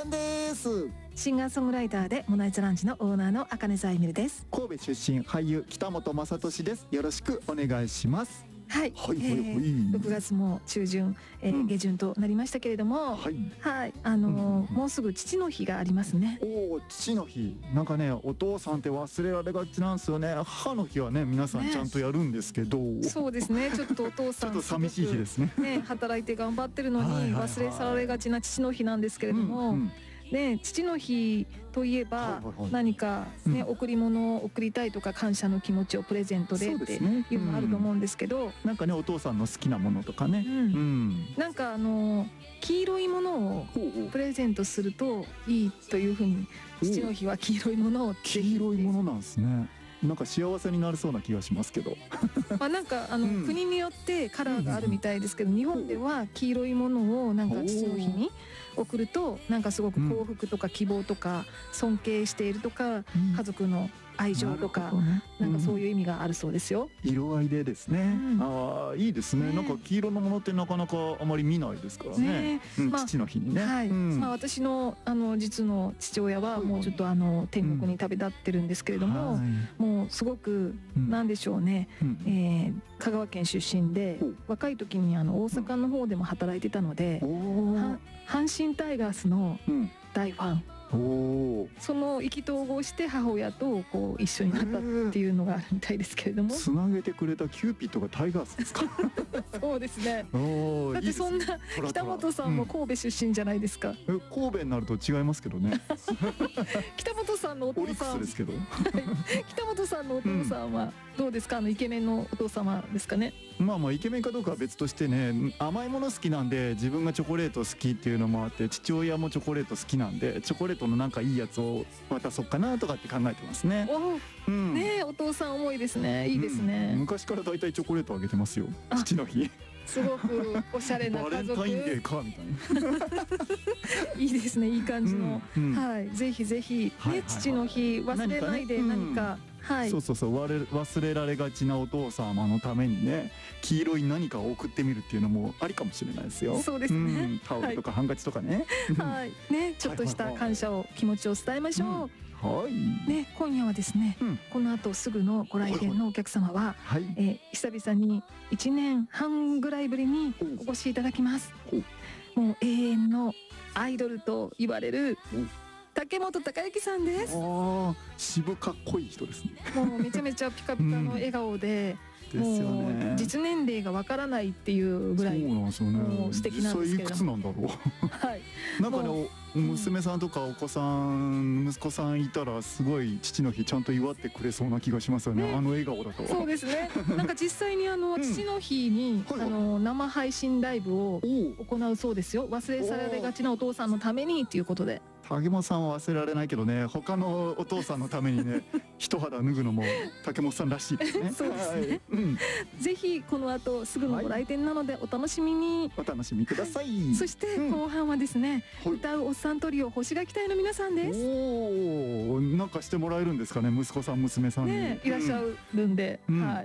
ゃんです。 シンガーソングライターでモナイザランチのオーナーの茜沢ゆみるです。 神戸出身俳優北本雅俊です。よろしくお願いします。 はい、 はい 6月も中旬、下旬となりましたけれども、 はい、 もうすぐ父の日がありますね。 おー、父の日、なんかね、お父さんって忘れられがちなんですよね。母の日はね、皆さんちゃんとやるんですけど、 そうですね、ちょっとお父さんちょっと寂しい日ですね。 働いて頑張ってるのに忘れ去られがちな父の日なんですけれども、ね、父の日といえば何かね、贈り物を贈りたいとか感謝の気持ちをプレゼントでっていうのがあると思うんですけど、 なんかね、お父さんの好きなものとかね、 なんか黄色いものをプレゼントするといいというふうに、父の日は黄色いものを黄色いものなんですね。なんか幸せになりそうな気がしますけどなんか国によってカラーがあるみたいですけど、日本では黄色いものをなんか父の日に送ると、なんかすごく幸福とか希望とか尊敬しているとか、家族の愛情とか、なんかそういう意味があるそうですよ。 色合いでですね。ああ、いいですね。なんか黄色のものってなかなかあまり見ないですからね。父の日にね。 私の実の父親はもうちょっと天国に旅立ってるんですけれども、もうすごくなんでしょうね。香川県出身で、若い時に大阪の方でも働いてたので、阪神タイガースの大ファン。その意気投合して母親とこう一緒になったっていうのがあるみたいですけれども、 つなげてくれたキューピッドがタイガースですかそうですね。だってそんな北本さんも神戸出身じゃないですか。 神戸になると違いますけどね北本さんのお父さんですけど北本さんのお父さんはどうですか？イケメンのお父様ですかね。 まあイケメンかどうかは別としてね、甘いもの好きなんで、自分がチョコレート好きっていうのもあって、父親もチョコレート好きなんで、チョコレートのなんかいいやつを渡そうかなとかって考えてますね。ね、お父さん思いですね。いいですね。昔からだいたいチョコレートあげてますよ、父の日。 すごくおしゃれな家族。 バレンタインデーかみたいな。 いいですね、いい感じの。はい、ぜひぜひね、父の日忘れないで何か。 そう忘れられがちなお父様のためにね、黄色い何かを送ってみるっていうのもありかもしれないですよ。 そうですね。 タオルとかハンカチとかね。 はい、ね、ちょっとした感謝を、気持ちを伝えましょう。はい。ね、今夜はですね、この後すぐのご来店のお客様は、久々に1年半ぐらいぶりにお越しいただきます。もう永遠のアイドルと言われる竹本孝之さんです。 渋かっこいい人ですね。 もうめちゃめちゃピカピカの笑顔で、もう実年齢がわからないっていうぐらい素敵なんですけれども。実際いくつなんだろう。はい。なんかね、娘さんとかお子さん、息子さんいたらすごい父の日ちゃんと祝ってくれそうな気がしますよね。笑顔だと。そうですね。なんか実際に父の日に生配信ライブを行うそうですよ。忘れ去られがちなお父さんのためにっていうことで。竹本さんは忘れられないけどね、他のお父さんのためにね一肌脱ぐのも竹本さんらしいですね。そうですね。ぜひこの後すぐのご来店なのでお楽しみに。お楽しみください。そして後半はですね、歌うおっさんトリオ星垣隊の皆さんです。なんかしてもらえるんですかね、息子さん娘さんに。いらっしゃるんで、はい。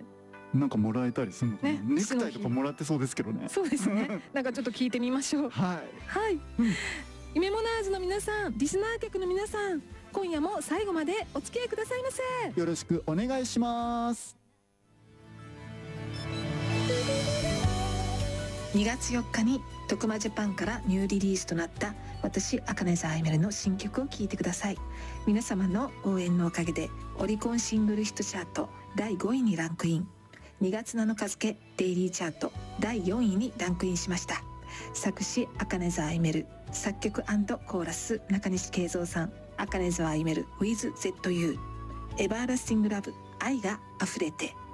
なんかもらえたりするのかな。ネクタイとかもらってそうですけどね。そうですね。なんかちょっと聞いてみましょう。はい。夢モナーズの皆さん、リスナー客の皆さん、今夜も最後までお付き合いくださいませ。よろしくお願いします。2月4日に徳間ジャパンからニューリリースとなった私茜沢ゆめるの新曲を聴いてください。皆様の応援のおかげでオリコンシングルヒットチャート第5位にランクイン。2月7日付デイリーチャート第4位にランクインしました。作詞茜沢ゆめる、作曲&コーラス中西慶三さん。茜沢ゆめる with ZU エバーラスティングラブ、愛が溢れて。